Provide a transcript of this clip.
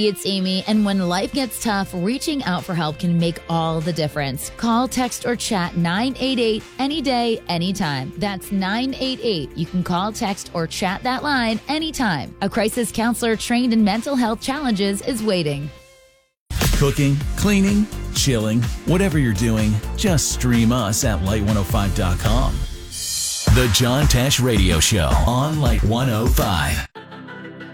It's Amy, and when life gets tough, reaching out for help can make all the difference. Call, text, or chat 988 any day, anytime. That's 988. You can call, text, or chat that line anytime. A crisis counselor trained in mental health challenges is waiting. Cooking, cleaning, chilling, whatever you're doing, just stream us at Light105.com. The John Tesh Radio Show on Light 105.